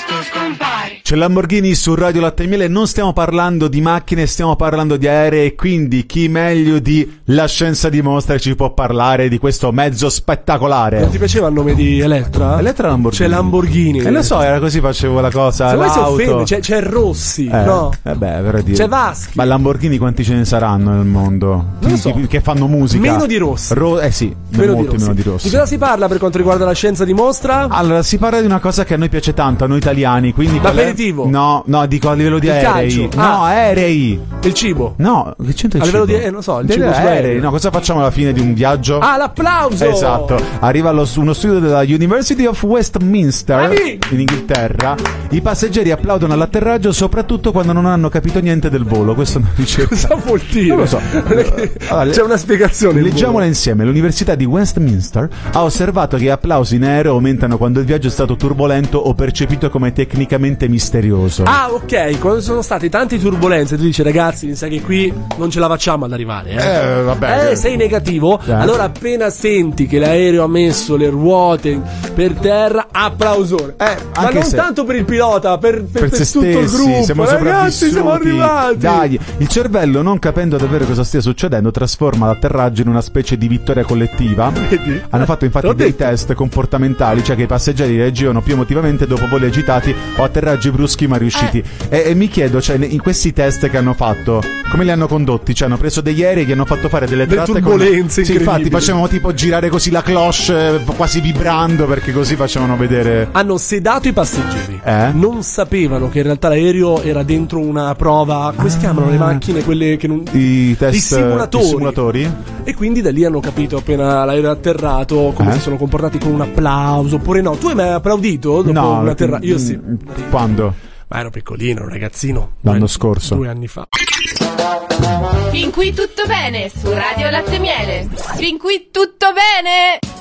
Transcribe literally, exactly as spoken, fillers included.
presto scompare. C'è Lamborghini su Radio Latte e Miele. Non stiamo parlando di macchine, stiamo parlando di aerei, e quindi chi meglio di La Scienza Dimostra ci può parlare di questo mezzo spettacolare. Non ti piaceva il nome di Elettra? Elettra Lamborghini. C'è Lamborghini. E eh, lo so, era così, facevo la cosa. Se vuoi si l'auto. offende, c'è, c'è Rossi, eh, no? Eh beh, per dire. C'è Vaschi. Ma Lamborghini quanti ce ne saranno nel mondo? Non lo so. Che, che fanno musica. Meno di Rossi. Ro- eh sì, meno molto di Rossi. meno di Rossi. Di cosa si parla per quanto riguarda La Scienza Dimostra? Allora, si parla di una cosa che a noi piace tanto, a noi italiani, quindi l'aperitivo. No, no, dico a livello di il aerei. Calcio. No, ah. aerei. Il cibo. No, che c'entra il a livello cibo? di eh, non so, il Deve cibo su aerei. aerei. No, cosa facciamo alla fine di un viaggio? Ah, l'applauso. Esatto. Arriva allo, uno studio della University of Westminster Avi. in Inghilterra. I passeggeri applaudono all'atterraggio soprattutto quando non hanno capito niente del volo. Questo è una ricerca. Cosa vuol dire? Non lo so. Allora, c'è una spiegazione. Leggiamola insieme. L'Università di Westminster ha osservato che gli applausi in aereo aumentano quando il viaggio è stato turbolento o percepito come tecnicamente misterioso. Ah, ok. Quando sono state tante turbolenze, tu dici, ragazzi, mi sa che qui non ce la facciamo ad arrivare. Eh, eh vabbè. Eh, sei negativo. Eh. Allora, appena senti che l'aereo ha messo le ruote per terra, applausone. Eh, Ma non se... tanto per il pilota, per, per, per, per se tutto stessi, il gruppo. siamo Ragazzi, siamo arrivati. Dai, il cervello, non capendo davvero cosa stia succedendo, trasforma l'atterraggio in una specie di vittoria collettiva. Vedi? Hanno fatto infatti L'ho dei detto. test comportamentali, cioè che i passeggeri reagivano più emotivamente dopo voli agitati o atterraggi bruschi ma riusciti. Eh. E, e mi chiedo, cioè, in questi test che hanno fatto, come li hanno condotti? Cioè, hanno preso degli aerei che hanno fatto fare delle Delle tratte turbolenze con... Sì, incredibili. infatti facevano tipo girare così la cloche, eh, quasi vibrando, perché così facevano vedere. Hanno sedato i passeggeri. Eh? Non sapevano che in realtà l'aereo era dentro una prova. Come si chiamano le macchine? Quelle che non. I test, I simulatori. i simulatori? E quindi da lì hanno capito appena l'aereo è atterrato come Eh? si sono comportati con un applauso. Oppure no, tu hai mai applaudito dopo No, un atterraggio? Io sì. Quando? Ma ero piccolino, un ragazzino. L'anno due, scorso. Due anni fa. Fin qui tutto bene su Radio Latte e Miele. Fin qui tutto bene.